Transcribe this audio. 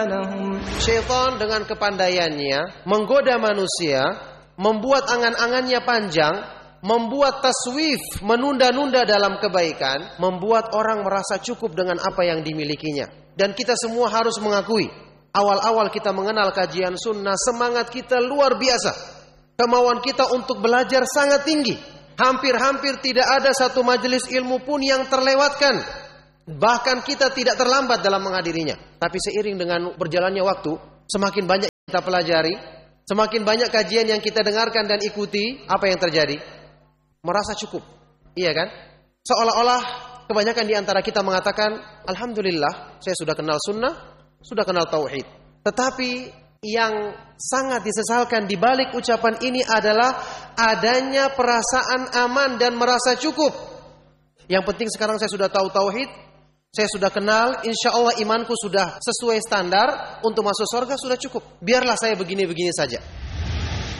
Syaitan dengan kepandaiannya menggoda manusia, membuat angan-angannya panjang, membuat taswif, menunda-nunda dalam kebaikan, membuat orang merasa cukup dengan apa yang dimilikinya. Dan kita semua harus mengakui, awal-awal kita mengenal kajian sunnah, semangat kita luar biasa. Kemauan kita untuk belajar sangat tinggi. Hampir-hampir tidak ada satu majelis ilmu pun yang terlewatkan. Bahkan kita tidak terlambat dalam menghadirinya. Tapi seiring dengan berjalannya waktu, semakin banyak kita pelajari, semakin banyak kajian yang kita dengarkan dan ikuti, apa yang terjadi? Merasa cukup. Iya kan? Seolah-olah kebanyakan di antara kita mengatakan, alhamdulillah, saya sudah kenal sunnah, sudah kenal tauhid. Tetapi yang sangat disesalkan di balik ucapan ini adalah adanya perasaan aman dan merasa cukup. Yang penting sekarang saya sudah tahu tauhid, saya sudah kenal, insya Allah imanku sudah sesuai standar untuk masuk surga, sudah cukup. Biarlah saya begini-begini saja.